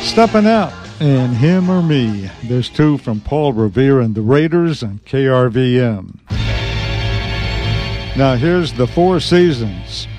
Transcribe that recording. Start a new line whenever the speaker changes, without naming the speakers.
Stepping Out and Him or Me. There's two from Paul Revere and the Raiders and KRVM. Now here's the Four Seasons.